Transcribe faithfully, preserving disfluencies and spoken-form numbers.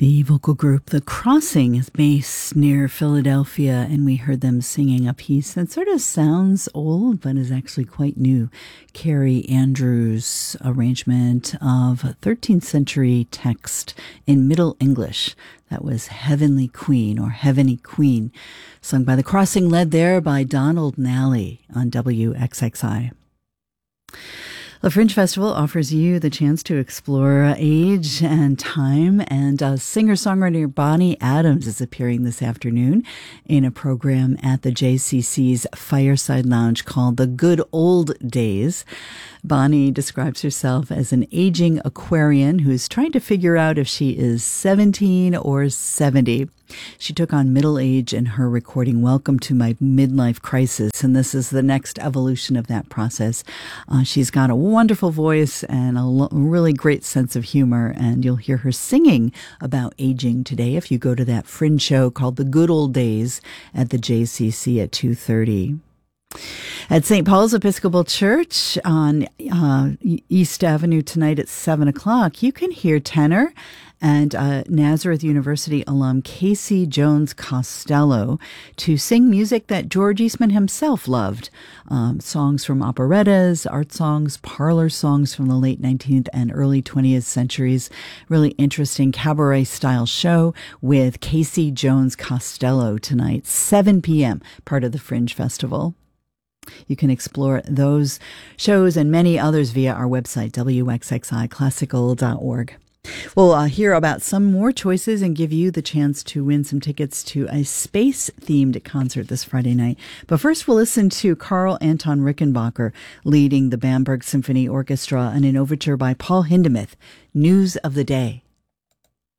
The vocal group The Crossing is based near Philadelphia, and we heard them singing a piece that sort of sounds old but is actually quite new. Carrie Andrews' arrangement of a thirteenth century text in Middle English. That was Heavenly Queen or Heavenly Queen, sung by The Crossing, led there by Donald Nally on W X X I. The Fringe Festival offers you the chance to explore age and time, and uh, singer-songwriter Bonnie Adams is appearing this afternoon in a program at the J C C's Fireside Lounge called The Good Old Days. Bonnie describes herself as an aging Aquarian who's trying to figure out if she is seventeen or seventy. She took on middle age in her recording Welcome to My Midlife Crisis, and this is the next evolution of that process. Uh, she's got a wonderful voice and a lo- really great sense of humor, and you'll hear her singing about aging today if you go to that Fringe show called The Good Old Days at the J C C at two thirty. At Saint Paul's Episcopal Church on uh, East Avenue tonight at seven o'clock, you can hear tenor and uh, Nazareth University alum Casey Jones Costello to sing music that George Eastman himself loved. Um, songs from operettas, art songs, parlor songs from the late nineteenth and early twentieth centuries. Really interesting cabaret-style show with Casey Jones Costello tonight, seven p.m., part of the Fringe Festival. You can explore those shows and many others via our website, W X X I classical dot org. We'll uh, hear about some more choices and give you the chance to win some tickets to a space-themed concert this Friday night. But first, we'll listen to Carl Anton Rickenbacker leading the Bamberg Symphony Orchestra and an overture by Paul Hindemith, News of the Day.